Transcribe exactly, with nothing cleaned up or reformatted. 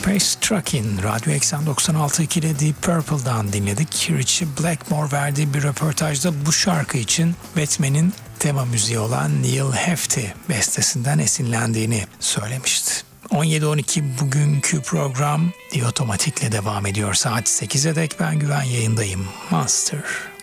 Space Truckin' Radyo Eksen doksan altı nokta ikide Deep Purple'dan dinledik. Ritchie Blackmore verdiği bir röportajda bu şarkı için Batman'in tema müziği olan Neil Hefti bestesinden esinlendiğini söylemişti. on yedi on iki bugünkü program The Otomatik'le devam ediyor. Saat sekize dek ben Güven yayındayım. Monster.